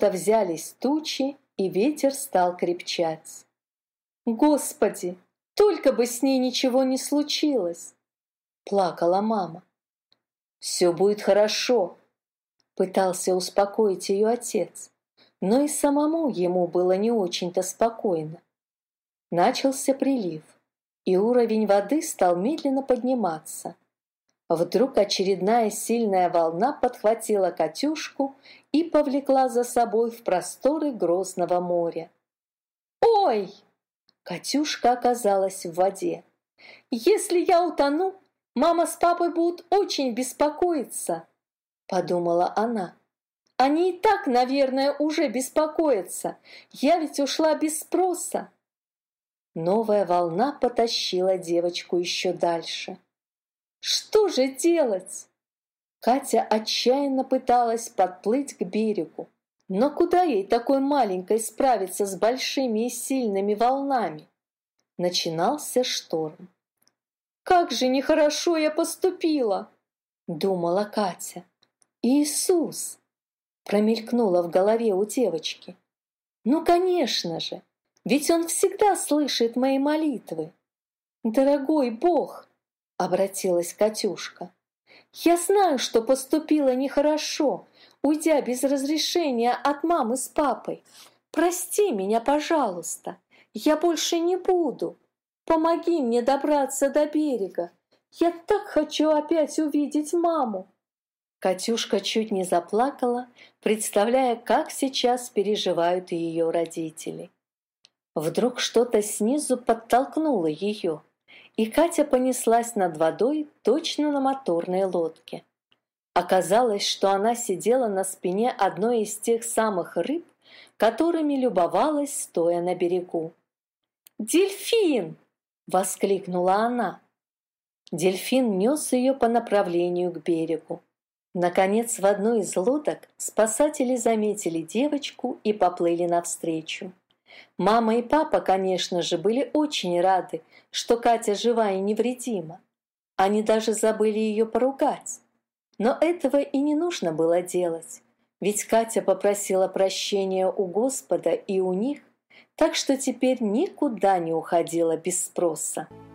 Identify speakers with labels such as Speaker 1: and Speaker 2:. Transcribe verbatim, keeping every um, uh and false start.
Speaker 1: откуда-то взялись тучи, и ветер стал крепчать. «Господи, только бы с ней ничего не случилось!» – плакала мама. «Все будет хорошо», – пытался успокоить ее отец, но и самому ему было не очень-то спокойно. Начался прилив, и уровень воды стал медленно подниматься. Вдруг очередная сильная волна подхватила Катюшку и повлекла за собой в просторы грозного моря. «Ой!» Катюшка оказалась в воде. «Если я утону, мама с папой будут очень беспокоиться», — подумала она. «Они и так, наверное, уже беспокоятся. Я ведь ушла без спроса». Новая волна потащила девочку еще дальше. Что же делать? Катя отчаянно пыталась подплыть к берегу. Но куда ей такой маленькой справиться с большими и сильными волнами? Начинался шторм. «Как же нехорошо я поступила!» — думала Катя. «Иисус!» — промелькнуло в голове у девочки. «Ну, конечно же, ведь Он всегда слышит мои молитвы!» «Дорогой Бог!» — обратилась Катюшка. «Я знаю, что поступила нехорошо, уйдя без разрешения от мамы с папой. Прости меня, пожалуйста, я больше не буду. Помоги мне добраться до берега. Я так хочу опять увидеть маму». Катюшка чуть не заплакала, представляя, как сейчас переживают ее родители. Вдруг что-то снизу подтолкнуло ее, и Катя понеслась над водой точно на моторной лодке. Оказалось, что она сидела на спине одной из тех самых рыб, которыми любовалась, стоя на берегу. «Дельфин!» — воскликнула она. Дельфин нес ее по направлению к берегу. Наконец, в одной из лодок спасатели заметили девочку и поплыли навстречу. Мама и папа, конечно же, были очень рады, что Катя жива и невредима. Они даже забыли ее поругать. Но этого и не нужно было делать, ведь Катя попросила прощения у Господа и у них, так что теперь никуда не уходила без спроса.